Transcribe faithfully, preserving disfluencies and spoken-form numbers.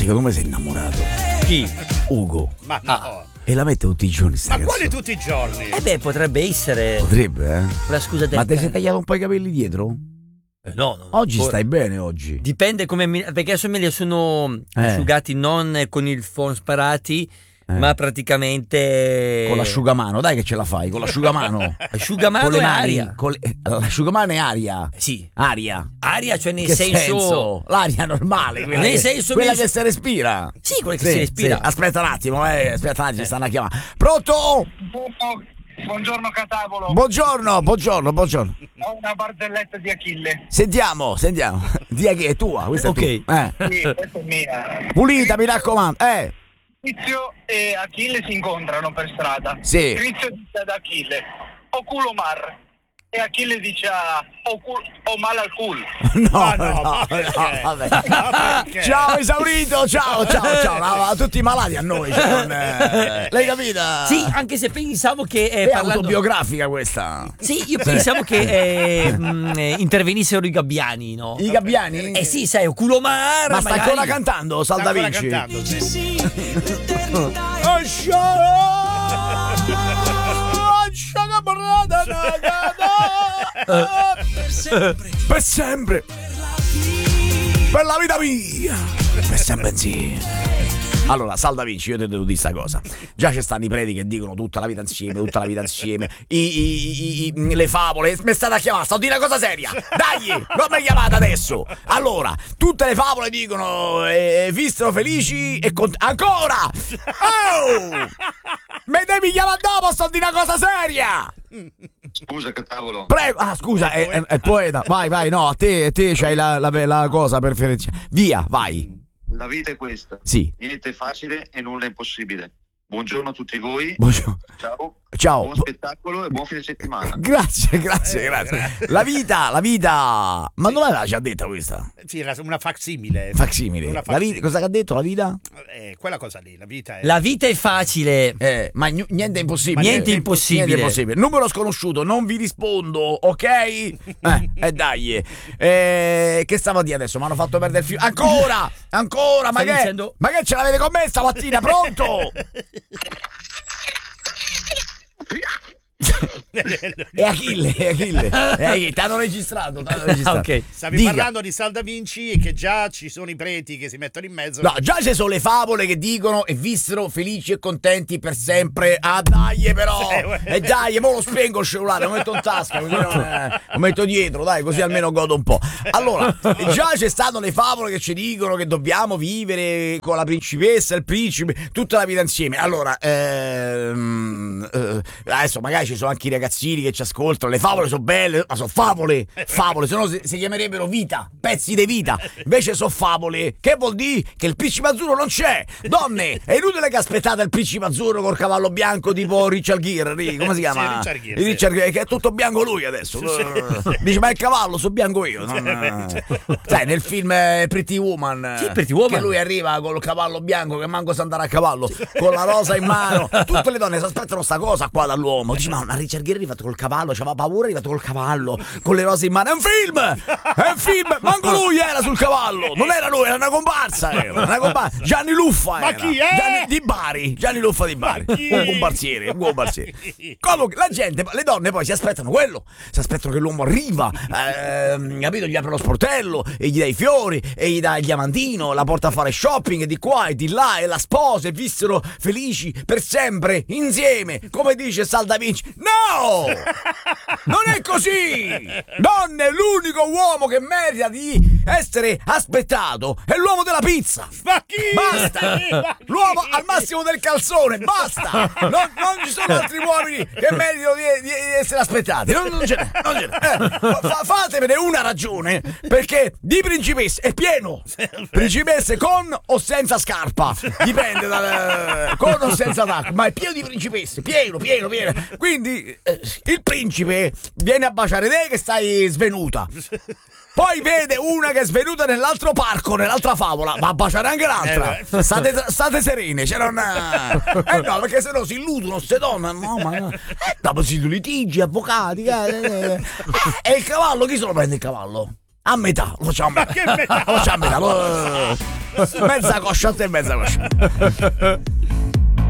secondo me sei innamorato. Chi? Ugo. Ma no. Ah, e la mette tutti i giorni sta Ma canzone. quali tutti i giorni? Eh beh, potrebbe essere Potrebbe, eh? la scusa del Ma te sei tempo. tagliato un po' i capelli dietro? Eh, no, no. Oggi Ora- stai bene oggi. Dipende come mi... perché adesso me li sono Eh. asciugati non con il phon sparati, Eh. ma praticamente Con l'asciugamano, dai che ce la fai, con l'asciugamano. asciugamano con le e mani, aria. con le- eh, l'asciugamano è aria. Sì, Aria. aria, cioè nel Che senso... L'aria normale, quella, Nel che, senso quella mi- che si respira. Sì, quella che Sì, si respira. sì. Aspetta un attimo, eh, aspetta un attimo, stanno a chiamare. Pronto? Buongiorno Catavolo, Buongiorno, buongiorno, buongiorno. ho una barzelletta di Achille. Sentiamo, sentiamo. Dia che è tua, questa Ok. è tua. Eh. Sì, questa è mia. Pulita, mi raccomando. Eh, Tizio e Achille si incontrano per strada. Sì. Tizio dice ad Achille, ho culo mar. E Achille dice a ho, cul- ho male al culo. no, Ma no, no, ma no, perché? vabbè. Ma perché? Ciao esaurito, ciao, ciao, ciao. No, no, tutti malati a noi. Cioè, non, eh, l'hai capita? Sì, anche se pensavo che eh, È parlando... autobiografica questa. Sì, io pensavo che eh, mh, eh, intervenissero i gabbiani, no? I gabbiani? Eh sì, sai, Oculomar. Ma sta magari. ancora cantando, Sta Salda ancora Vinci? cantando, sì. Per sempre. Per la vita mia. Per sempre insieme. Allora, Salda Vinci, io ti devo dire sta cosa. Già ci stanno i preti che dicono tutta la vita insieme, tutta la vita insieme. I, i, i, i- le favole. Mi state a chiamare, sto a dire una cosa seria. Dai, non mi chiamate adesso. Allora, tutte le favole dicono eh, vissero felici e cont- ancora. Oh! Mi devi chiamare dopo, sto a dire una cosa seria. Scusa Catavolo. Prego. Ah, scusa, è, è, è poeta. Vai, vai, no, a te, a te c'hai la, la, la cosa preferenziale. Via, vai. La vita è questa. Sì. Niente è facile e nulla è impossibile. Buongiorno a tutti voi. Buongiorno. Ciao. Ciao. Buon spettacolo e buon fine settimana. Grazie, grazie, Eh, grazie. grazie. La vita, la vita. Ma dove l'ha già detta questa? Sì, era una facsimile. Facsimile. Una La facsimile. vita, cosa che ha detto la vita? Eh, quella cosa lì, la vita è... La vita è facile. Eh, ma gn- niente è impossibile. Niente è impossibile. Niente è impossibile. Numero sconosciuto, non vi rispondo, ok? Eh, eh dai. Eh, che stavo a dire adesso? Mi hanno fatto perdere il filo. Ancora! Ancora! Ma Stai che, dicendo- ma che ce l'avete con me stamattina? Pronto? È Achille, è Achille. È Achille. T'hanno registrato, t'hanno registrato. Ok. Stavi Dica. parlando di Salda Vinci e che già ci sono i preti che si mettono in mezzo. No, già ci sono le favole che dicono e vissero felici e contenti per sempre. Ah, dai, però! Eh, uè. E dai, mo lo spengo il cellulare, lo metto in tasca, così non, eh, lo metto dietro, dai, così almeno godo un po'. Allora, già c'è stato le favole che ci dicono che dobbiamo vivere con la principessa, il principe, tutta la vita insieme. Allora, ehm, eh, adesso magari ci sono anche i ragazzini che ci ascoltano, le favole sono belle, ma sono favole, favole, se no si, si chiamerebbero vita, pezzi di vita. Invece sono favole, che vuol dire che il principe azzurro non c'è. Donne, è inutile che aspettate il principe azzurro col cavallo bianco tipo Richard Gere, come si chiama? Sì, Richard Gere, Il sì. Richard Gere, che è tutto bianco lui adesso. Dice, ma è il cavallo, sono bianco io. Non- Sai, nel film eh, Pretty Woman, Sì, Pretty Woman. che lui arriva col cavallo bianco, che manco sa andare a cavallo, con la rosa in mano. Tutte le donne si aspettano sta cosa qua dall'uomo. Dice, ma una Richard Gere è arrivato col cavallo, c'aveva paura, è arrivato col cavallo, con le rose in mano. È un film! È un film! Manco lui era sul cavallo! Non era lui, era una comparsa! Era una comparsa. Gianni Luffa Ma era. chi è? Gianni di Bari. Gianni Luffa di Bari. Ma chi? Un comparsiere, un comparsiere. Comunque, la gente, le donne poi si aspettano quello. Si aspettano che l'uomo arriva, ehm, capito? Gli apre lo sportello e gli dà i fiori e gli dà il diamantino, la porta a fare shopping di qua e di là e la sposa e vissero felici per sempre insieme, come dice Salda Vinci. No! Non è così! Donne, l'unico uomo che merita di essere aspettato è l'uomo della pizza. Ma chi? Basta! Ma chi? L'uomo al massimo del calzone, basta! Non, non ci sono altri uomini che meritano di, di essere aspettati. Non, non ce n'è, non ce n'è. Eh, fa- fatemene una ragione, perché di principesse è pieno. Principesse con o senza scarpa. Dipende dal. Con o senza tacco, ma è pieno di principesse, pieno, pieno, pieno. Quindi eh, il principe viene a baciare te che stai svenuta. Poi vede una che è svenuta nell'altro parco, nell'altra favola, va a baciare anche l'altra. State, state serene, c'era una. Eh no, perché sennò si illudono ste donne. No, ma no. Eh, dopo si litigi, avvocati. Eh, eh. E il cavallo, chi se lo prende il cavallo? A metà, lo facciamo a metà. che metà? Lo facciamo a metà. Lo... Mezza coscia a te e mezza coscia.